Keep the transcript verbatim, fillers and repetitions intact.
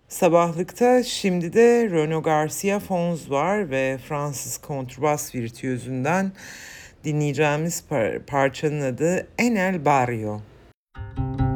Sabahlıkta şimdi de Renaud Garcia Fons var ve Fransız kontrbas virtüözünden dinleyeceğimiz par- parçanın adı En el Barrio.